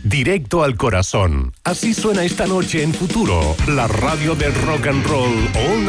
Directo al corazón. Así suena esta noche en Futuro, la radio del rock and roll all